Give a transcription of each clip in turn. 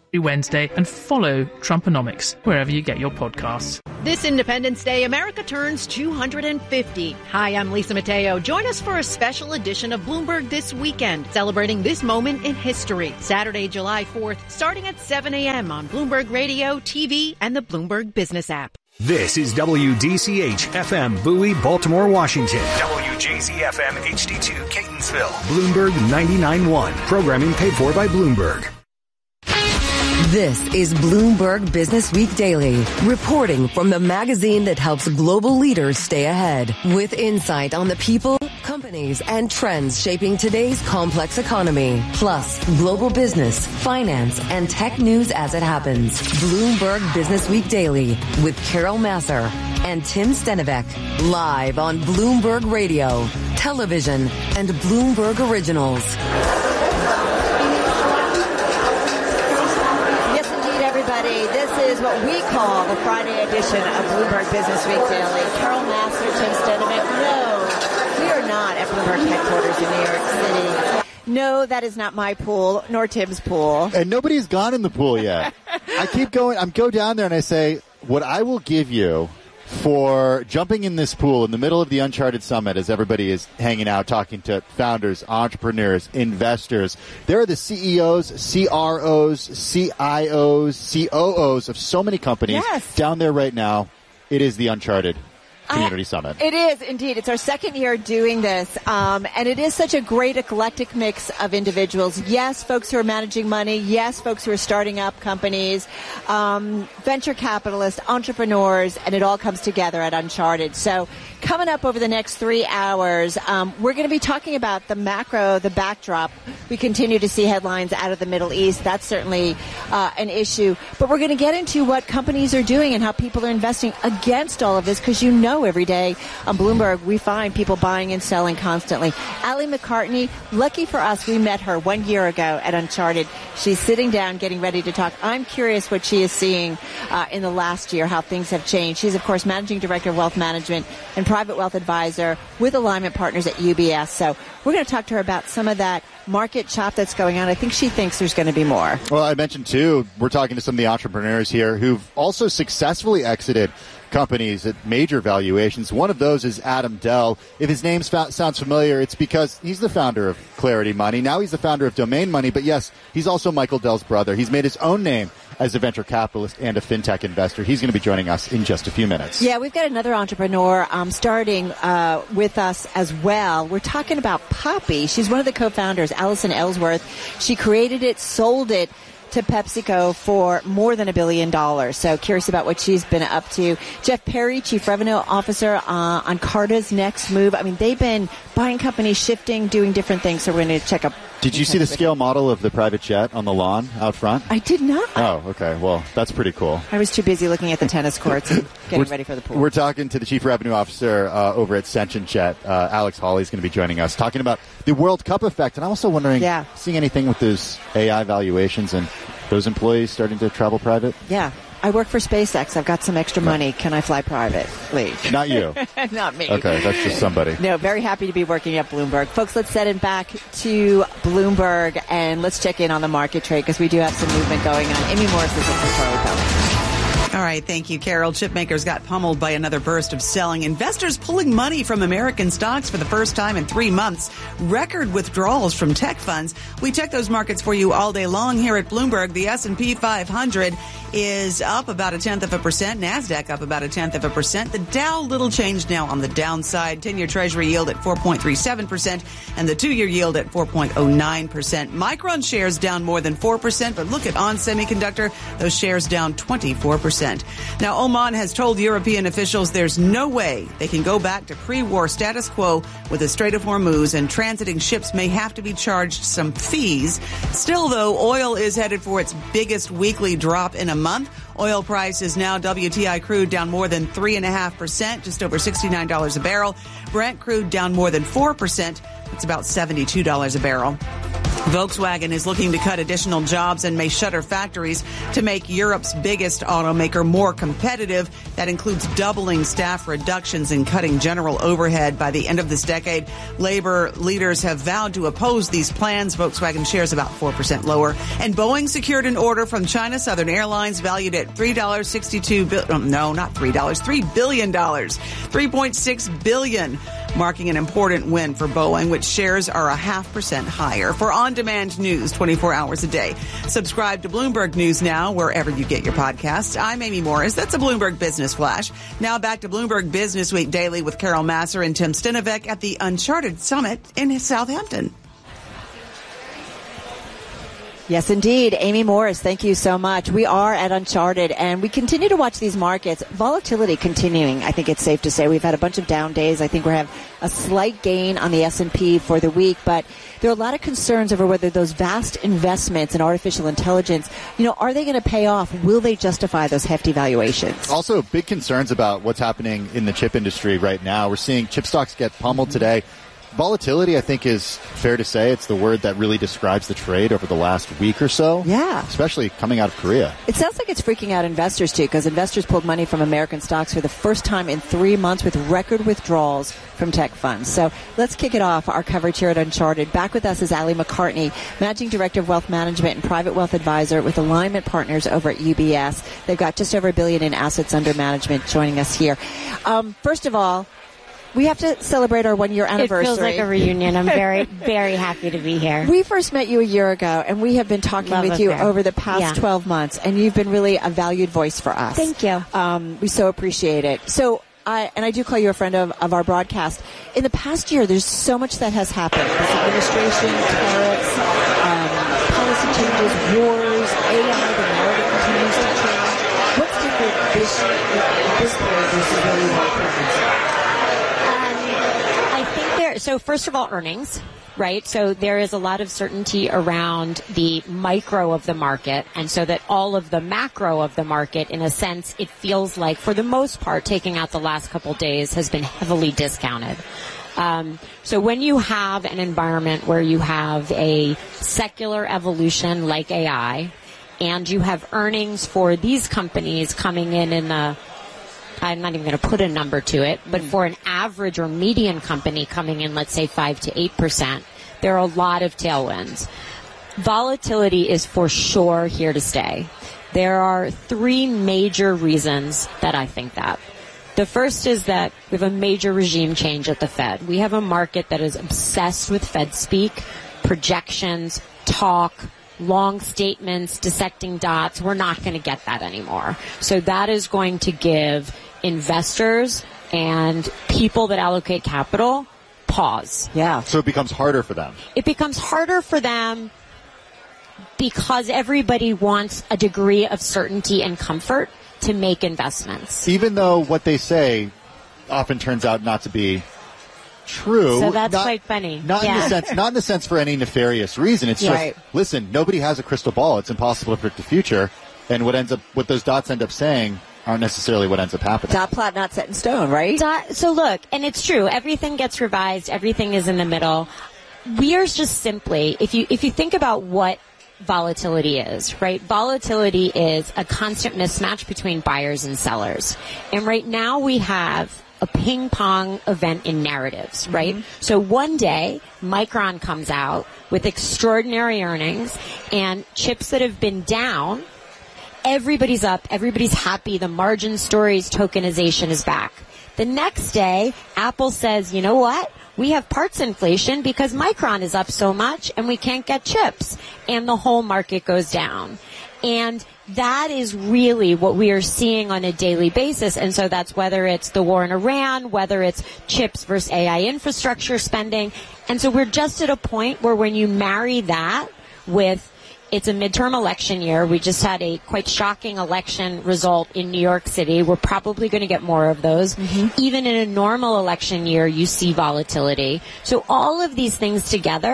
Wednesday, and follow Trumponomics wherever you get your podcasts. This Independence Day, America turns 250. Hi, I'm Lisa Mateo. Join us for a special edition of Bloomberg This Weekend, celebrating this moment in history. Saturday, July 4th, starting at 7 a.m. on Bloomberg Radio, TV, and the Bloomberg Business app. This is WDCH-FM Bowie, Baltimore, Washington. WJZ-FM HD2 Catonsville. Bloomberg 99.1. Programming paid for by Bloomberg. This is Bloomberg Business Week Daily, reporting from the magazine that helps global leaders stay ahead, with insight on the people, companies, and trends shaping today's complex economy, plus global business, finance, and tech news as it happens. Bloomberg Business Week Daily with Carol Massar and Tim Stenivek, live on Bloomberg Radio, television, and Bloomberg Originals. This is what we call the Friday edition of Bloomberg Business Week Daily. Carol Massar, Tim Stenivek. No, we are not at Bloomberg headquarters in New York City. No, that is not my pool, nor Tim's pool. And nobody's gone in the pool yet. I keep going. I go down there and I say, what I will give you for jumping in this pool in the middle of the Uncharted Summit as everybody is hanging out, talking to founders, entrepreneurs, investors. There are the CEOs, CROs, CIOs, COOs of so many companies down there right now. It is the Uncharted Community Summit. It is, indeed. It's our second year doing this, and it is such a great eclectic mix of individuals. Yes, folks who are managing money. Yes, folks who are starting up companies, venture capitalists, entrepreneurs, and it all comes together at Uncharted. So coming up over the next 3 hours, we're going to be talking about the macro, the backdrop. We continue to see headlines out of the Middle East. That's certainly an issue. But we're going to get into what companies are doing and how people are investing against all of this, because you know every day on Bloomberg we find people buying and selling constantly. Ali McCartney, lucky for us, we met her 1 year ago at Uncharted. She's sitting down getting ready to talk. I'm curious what she is seeing in the last year, how things have changed. She's, of course, Managing Director of Wealth Management and Private Wealth Advisor with Alignment Partners at UBS. So we're going to talk to her about some of that market chop that's going on. I think she thinks there's going to be more. Well, I mentioned, too, we're talking to some of the entrepreneurs here who've also successfully exited companies at major valuations. One of those is Adam Dell. If his name sounds familiar, it's because he's the founder of Clarity Money. Now he's the founder of Domain Money. But yes, he's also Michael Dell's brother. He's made his own name as a venture capitalist and a fintech investor. He's going to be joining us in just a few minutes. Yeah, we've got another entrepreneur starting with us as well. We're talking about Poppy. She's one of the co-founders, Allison Ellsworth. She created it, sold it to PepsiCo for more than $1 billion. So curious about what she's been up to. Jeff Perry, Chief Revenue Officer on Carta's next move. I mean, they've been buying companies, shifting, doing different things. So we're going to check up. Did you see the scale model of the private jet on the lawn out front? I did not. Oh, okay. Well, that's pretty cool. I was too busy looking at the tennis courts and getting ready for the pool. We're talking to the Chief Revenue Officer over at Sentient Jet. Alex Hawley is going to be joining us, talking about the World Cup effect. And I'm also wondering, seeing anything with those AI valuations and those employees starting to travel private? Yeah. I work for SpaceX. I've got some extra money. Can I fly privately? Not you. Not me. Okay, that's just somebody. No, very happy to be working at Bloomberg. Folks, let's set it back to Bloomberg and let's check in on the market trade because we do have some movement going on. Amy Morris is in for Charlie Pellet. All right, thank you, Carol. Chipmakers got pummeled by another burst of selling. Investors pulling money from American stocks for the first time in 3 months. Record withdrawals from tech funds. We check those markets for you all day long here at Bloomberg. The S&P 500 is up about 0.1%. NASDAQ up about 0.1%. The Dow, little change now on the downside. 10-year Treasury yield at 4.37% and the 2-year yield at 4.09%. Micron shares down more than 4%, but look at ON Semiconductor. Those shares down 24%. Now, Oman has told European officials there's no way they can go back to pre-war status quo with the Strait of Hormuz, and transiting ships may have to be charged some fees. Still, though, oil is headed for its biggest weekly drop in a month. Oil price is now WTI crude down more than 3.5%, just over $69 a barrel. Brent crude down more than 4%. It's about $72 a barrel. Volkswagen is looking to cut additional jobs and may shutter factories to make Europe's biggest automaker more competitive. That includes doubling staff reductions and cutting general overhead by the end of this decade. Labor leaders have vowed to oppose these plans. Volkswagen shares about 4% lower. And Boeing secured an order from China Southern Airlines valued at $3.62 billion. No, not $3. $3 billion. $3.6 billion. Marking an important win for Boeing, which shares are 0.5% higher. For on-demand news 24 hours a day, subscribe to Bloomberg News Now wherever you get your podcasts. I'm Amy Morris. That's a Bloomberg Business Flash. Now back to Bloomberg Business Week Daily with Carol Massar and Tim Stenovec at the Uncharted Summit in Southampton. Yes, indeed. Amy Morris, thank you so much. We are at Uncharted, and we continue to watch these markets. Volatility continuing, I think it's safe to say. We've had a bunch of down days. I think we have a slight gain on the S&P for the week, but there are a lot of concerns over whether those vast investments in artificial intelligence, are they going to pay off? Will they justify those hefty valuations? Also, big concerns about what's happening in the chip industry right now. We're seeing chip stocks get pummeled today. Volatility, I think, is fair to say. It's the word that really describes the trade over the last week or so. Yeah. Especially coming out of Korea. It sounds like it's freaking out investors, too, because investors pulled money from American stocks for the first time in 3 months with record withdrawals from tech funds. So let's kick it off, our coverage here at Uncharted. Back with us is Ali McCartney, Managing Director of Wealth Management and Private Wealth Advisor with Alignment Partners over at UBS. They've got just over $1 billion in assets under management joining us here. First of all, we have to celebrate our 1-year anniversary. It feels like a reunion. I'm very, very happy to be here. We first met you a year ago, and we have been talking with you over the past 12 months, and you've been really a valued voice for us. Thank you. We so appreciate it. So, I do call you a friend of our broadcast. In the past year, there's so much that has happened. This administration, tariffs, policy changes, wars, AI, the narrative continues to change. What's different this period versus where you were previously? So first of all, earnings, right? So there is a lot of certainty around the micro of the market, and so that all of the macro of the market, in a sense, it feels like, for the most part, taking out the last couple days, has been heavily discounted. So when you have an environment where you have a secular evolution like AI, and you have earnings for these companies coming in the, I'm not even going to put a number to it, but for an average or median company coming in, let's say 5 to 8%, there are a lot of tailwinds. Volatility is for sure here to stay. There are 3 major reasons that I think that. The first is that we have a major regime change at the Fed. We have a market that is obsessed with Fed speak, projections, talk, long statements, dissecting dots. We're not going to get that anymore. So that is going to give investors and people that allocate capital pause. Yeah. So it becomes harder for them. It becomes harder for them because everybody wants a degree of certainty and comfort to make investments. Even though what they say often turns out not to be true. So that's quite funny. Not in the sense for any nefarious reason. It's just, listen, nobody has a crystal ball. It's impossible to predict the future. And what those dots end up saying aren't necessarily what ends up happening. Dot plot not set in stone, right? So look, and it's true. Everything gets revised. Everything is in the middle. We are just simply, if you think about what volatility is, right? Volatility is a constant mismatch between buyers and sellers. And right now we have a ping pong event in narratives, right? Mm-hmm. So one day, Micron comes out with extraordinary earnings and chips that have been down. Everybody's up. Everybody's happy. The margin stories, tokenization is back. The next day, Apple says, you know what? We have parts inflation because Micron is up so much and we can't get chips. And the whole market goes down. And that is really what we are seeing on a daily basis. And so that's whether it's the war in Iran, whether it's chips versus AI infrastructure spending. And so we're just at a point where when you marry that with it's a midterm election year. We just had a quite shocking election result in New York City. We're probably going to get more of those. Mm-hmm. Even in a normal election year, you see volatility. So all of these things together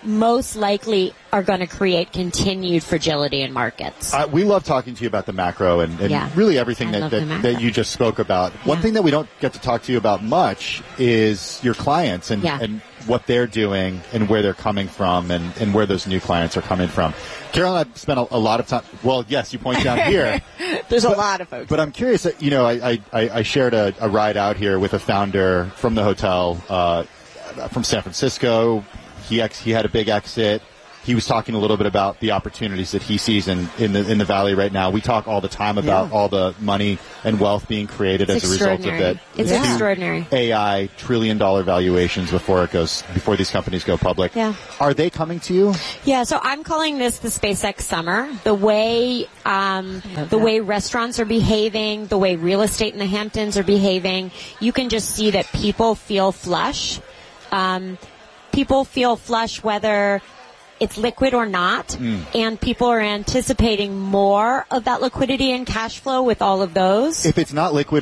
most likely are going to create continued fragility in markets. We love talking to you about the macro and really everything that you just spoke about. One thing that we don't get to talk to you about much is your clients and what they're doing and where they're coming from and where those new clients are coming from. Carol and I spent a lot of time. Well, yes, you point down here. There's a lot of folks. But I'm curious. I shared a ride out here with a founder from the hotel from San Francisco. He had a big exit. He was talking a little bit about the opportunities that he sees in the Valley right now. We talk all the time about all the money and wealth being created as a result of it. It's extraordinary. AI $1 trillion valuations before these companies go public. Yeah. Are they coming to you? Yeah. So I'm calling this the SpaceX summer. The way restaurants are behaving, the way real estate in the Hamptons are behaving, you can just see that people feel flush. People feel flush whether it's liquid or not, and people are anticipating more of that liquidity and cash flow with all of those. If it's not liquid